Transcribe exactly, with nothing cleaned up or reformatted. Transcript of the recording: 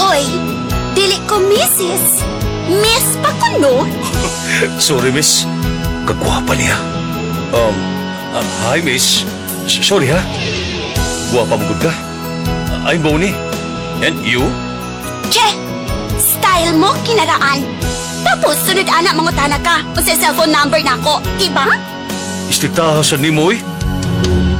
Oy, dili ko missis. Miss pa ko, no? Sorry, miss. Kagwapa niya. Um, uh, hi, miss. S- Sorry, ha? Guwapa mo gud ka. Uh, I'm Bonnie. And you? Che, style mo kinaraan. Tapos sunod anak mangutana ka o sa cellphone number na ako, diba? Istitahasan ni mo, eh.